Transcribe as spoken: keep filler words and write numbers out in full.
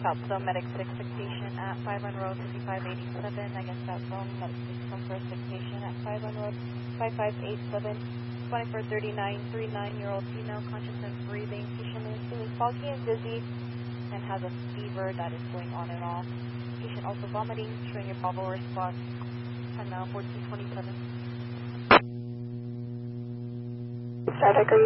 Southzone Medic six Dictation at five on road fifty-five eighty-seven. Again, Southzone Medic six from first Dictation at five on road fifty-five eighty-seven. twenty-four thirty-nine, thirty-nine-year-old female, conscious and breathing. Patient is feeling foggy and dizzy and has a fever that is going on and off. Patient also vomiting, showing a Bravo response. And now fourteen twenty-seven. Static, are you